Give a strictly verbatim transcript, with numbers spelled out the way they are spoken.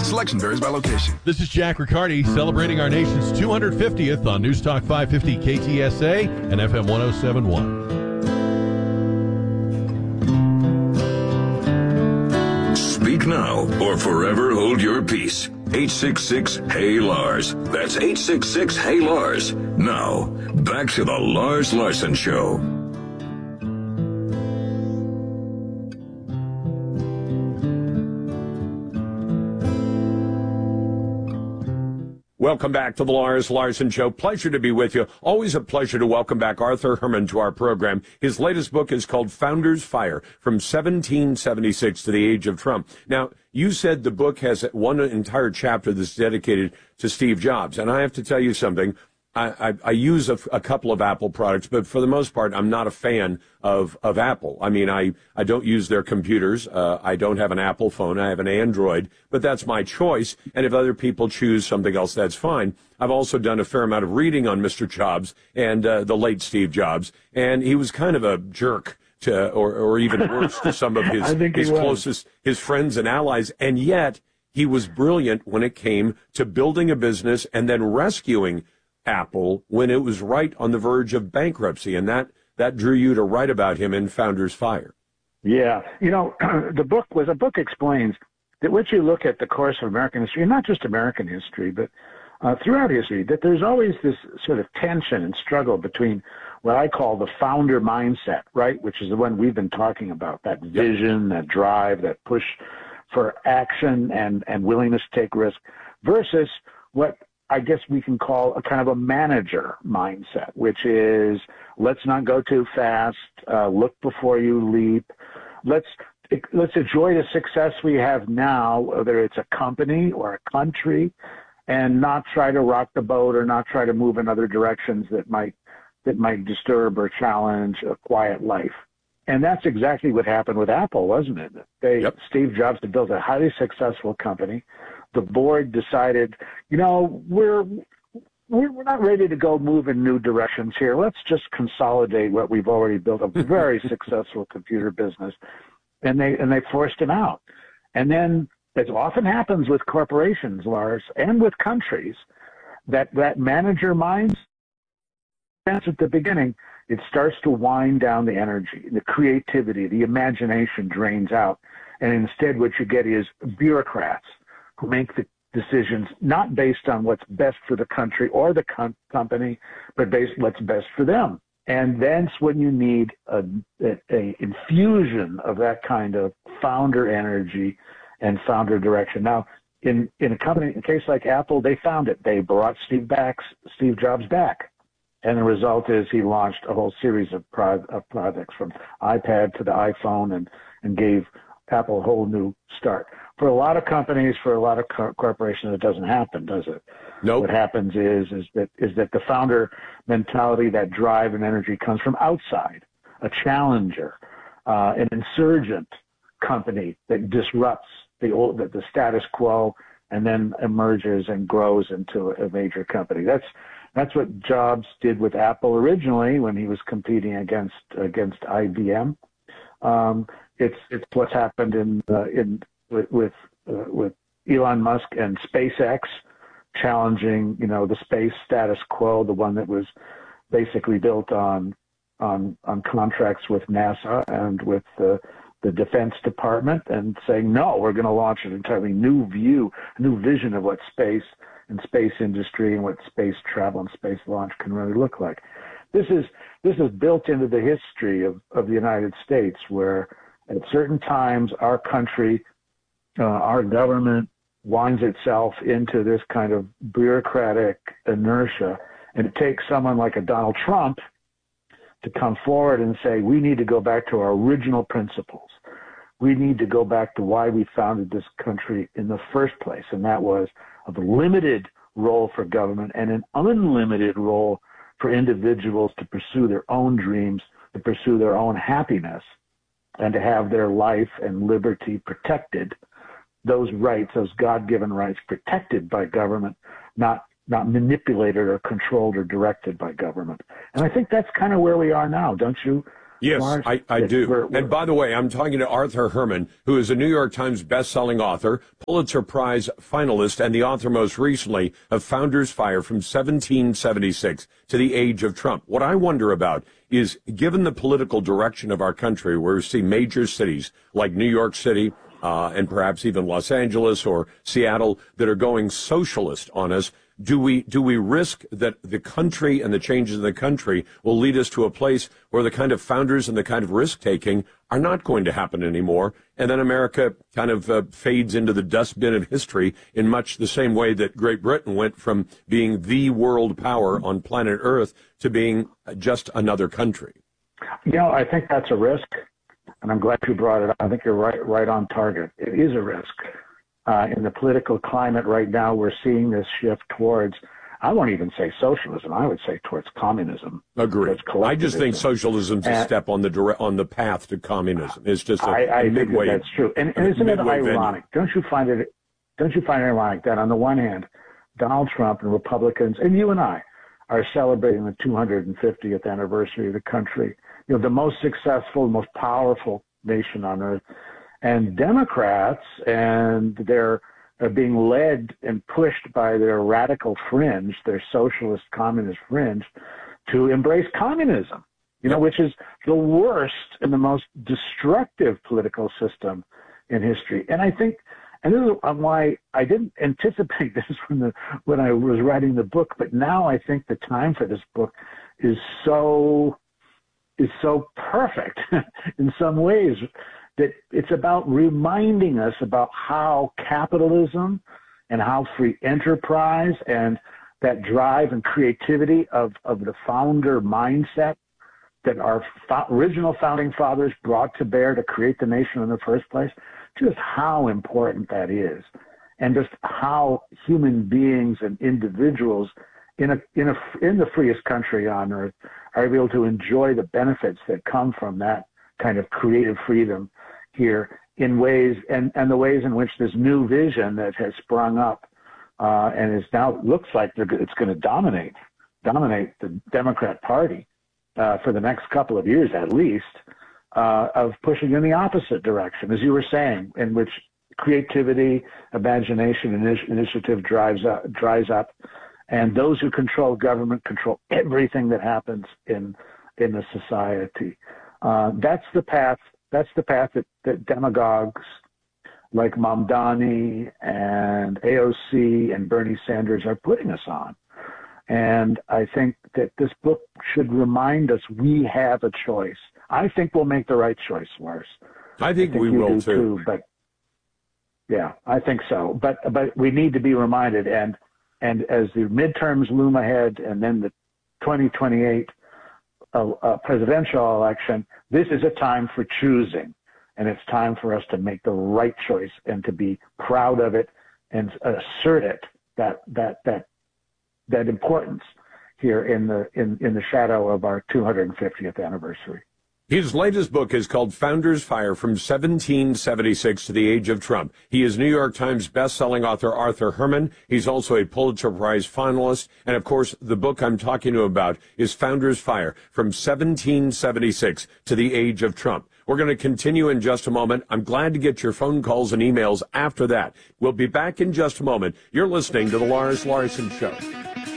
Selection varies by location. This is Jack Riccardi celebrating our nation's two hundred fiftieth on News Talk five fifty K T S A and F M one oh seven point one. Speak now or forever hold your peace. eight six six, Hey Lars. That's eight six six, Hey Lars. Now, back to the Lars Larson Show. Welcome back to the Lars Larson Show. Pleasure to be with you. Always a pleasure to welcome back Arthur Herman to our program. His latest book is called Founder's Fire, From seventeen seventy-six to the Age of Trump. Now, you said the book has one entire chapter that's dedicated to Steve Jobs, and I have to tell you something. I, I, I use a, a couple of Apple products, but for the most part, I'm not a fan of, of Apple. I mean, I, I don't use their computers. Uh, I don't have an Apple phone. I have an Android, but that's my choice. And if other people choose something else, that's fine. I've also done a fair amount of reading on Mister Jobs and uh, the late Steve Jobs, and he was kind of a jerk to, or, or even worse, to some of his, his closest, his friends and allies, and yet he was brilliant when it came to building a business and then rescuing Apple when it was right on the verge of bankruptcy, and that that drew you to write about him in Founder's Fire. Yeah, you know, the book was a book explains that once you look at the course of American history, and not just American history, but uh, throughout history, that there's always this sort of tension and struggle between what I call the founder mindset, right, which is the one we've been talking about, that vision, that drive, that push for action and, and willingness to take risk, versus what I guess we can call a kind of a manager mindset, which is let's not go too fast, uh, look before you leap, let's let's enjoy the success we have now, whether it's a company or a country, and not try to rock the boat or not try to move in other directions that might that might disturb or challenge a quiet life. And that's exactly what happened with Apple, wasn't it? They, yep. Steve Jobs had built a highly successful company. The board decided, you know, we're we're not ready to go move in new directions here. Let's just consolidate what we've already built, a very successful computer business. And they and they forced him out. And then, as often happens with corporations, Lars, and with countries, that, that manager mind, at the beginning, it starts to wind down the energy, the creativity, the imagination drains out. And instead what you get is bureaucrats who make the decisions not based on what's best for the country or the com- company, but based on what's best for them. And that's when you need a, a, a infusion of that kind of founder energy and founder direction. Now, in, in a company, in a case like Apple, they found it. They brought Steve back, Steve Jobs back. And the result is he launched a whole series of, pro- of projects from iPad to the iPhone and, and gave Apple a whole new start. For a lot of companies, for a lot of co- corporations, it doesn't happen, does it? Nope. What happens is is that is that the founder mentality, that drive and energy comes from outside, a challenger, uh, an insurgent company that disrupts the old, the, the status quo, and then emerges and grows into a major company. That's that's what Jobs did with Apple originally when he was competing against against I B M. Um, it's it's what's happened in uh, in with with, uh, with Elon Musk and SpaceX, challenging you know the space status quo, the one that was basically built on on on contracts with NASA and with the the Defense Department, and saying no, we're going to launch an entirely new view, a new vision of what space and space industry and what space travel and space launch can really look like. This is this is built into the history of, of the United States, where at certain times our country, uh, our government winds itself into this kind of bureaucratic inertia, and it takes someone like a Donald Trump to come forward and say, we need to go back to our original principles. We need to go back to why we founded this country in the first place, and that was a limited role for government and an unlimited role for individuals to pursue their own dreams, to pursue their own happiness, and to have their life and liberty protected, those rights, those God-given rights protected by government, not not manipulated or controlled or directed by government. And I think that's kind of where we are now, don't you? Yes, Lars? I, I Yes, do. we're- we're- And by the way, I'm talking to Arthur Herman, who is a New York Times best-selling author, Pulitzer Prize finalist, and the author most recently of Founders Fire from seventeen seventy-six to the Age of Trump. What I wonder about is, given the political direction of our country, where we see major cities like New York City, uh, and perhaps even Los Angeles or Seattle that are going socialist on us, Do we do we risk that the country and the changes in the country will lead us to a place where the kind of founders and the kind of risk-taking are not going to happen anymore, and then America kind of uh, fades into the dustbin of history in much the same way that Great Britain went from being the world power on planet Earth to being just another country? You know, I think that's a risk, and I'm glad you brought it up. I think you're right, right on target. It is a risk. Uh, in the political climate right now, we're seeing this shift towards, I won't even say socialism, I would say towards communism. Agreed. Towards I just think socialism's a and step on the dire- on the path to communism. It's just a, I, I a think midway. that that's true. And, and isn't it midway ironic? venue. Don't you find it, don't you find it ironic that on the one hand, Donald Trump and Republicans, and you and I, are celebrating the two hundred fiftieth anniversary of the country, you know, the most successful, most powerful nation on earth. And Democrats, and they're, are being led and pushed by their radical fringe, their socialist communist fringe, to embrace communism, you know, which is the worst and the most destructive political system in history. And I think, and this is why I didn't anticipate this when the when I was writing the book, but now I think the time for this book is so is so perfect in some ways, that it's about reminding us about how capitalism and how free enterprise and that drive and creativity of, of the founder mindset that our fo- original founding fathers brought to bear to create the nation in the first place, just how important that is, and just how human beings and individuals in a in a in the freest country on earth are able to enjoy the benefits that come from that kind of creative freedom here in ways, and, and the ways in which this new vision that has sprung up uh, and is now looks like they're, it's going to dominate dominate the Democrat Party uh, for the next couple of years at least, uh, of pushing in the opposite direction, as you were saying, in which creativity, imagination, and initiative drives up, dries up, and those who control government control everything that happens in in the society. Uh, that's the path. That's the path that, that demagogues like Mamdani and A O C and Bernie Sanders are putting us on. And I think that this book should remind us we have a choice. I think we'll make the right choice, Lars. I think, I think we you will do too. too. But yeah, I think so. But but we need to be reminded. And and as the midterms loom ahead, and then the twenty twenty-eight uh, uh, presidential election, this is a time for choosing, and it's time for us to make the right choice and to be proud of it and assert it, that that that that importance here in the in, in the shadow of our two hundred fiftieth anniversary. His latest book is called Founders Fire from seventeen seventy-six to the Age of Trump. He is New York Times best-selling author Arthur Herman. He's also a Pulitzer Prize finalist. And, of course, the book I'm talking to you about is Founders Fire from seventeen seventy-six to the Age of Trump. We're going to continue in just a moment. I'm glad to get your phone calls and emails after that. We'll be back in just a moment. You're listening to The Lars Larson Show.